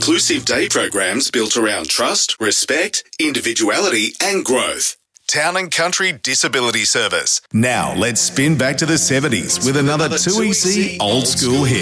inclusive day programs built around trust, respect, individuality and growth. Town and Country Disability Service. Now let's spin back to the 70s with another 2EC old school hit.